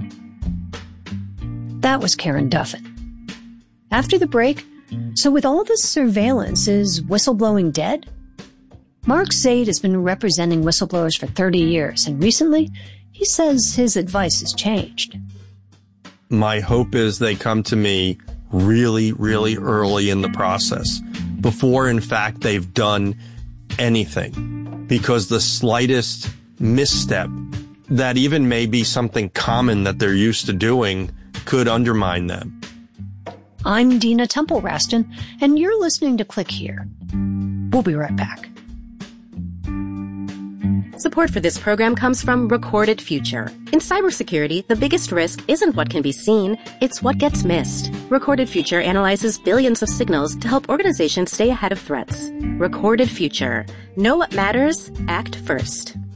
That was Karen Duffin. After the break, so with all this surveillance, is whistleblowing dead? Mark Zaid has been representing whistleblowers for 30 years, and recently, he says his advice has changed. My hope is they come to me really, really early in the process, before, in fact, they've done anything. Because the slightest misstep, that even may be something common that they're used to doing, could undermine them. I'm Dina Temple-Raston, and you're listening to Click Here. We'll be right back. Support for this program comes from Recorded Future. In cybersecurity, the biggest risk isn't what can be seen, it's what gets missed. Recorded Future analyzes billions of signals to help organizations stay ahead of threats. Recorded Future. Know what matters, act first.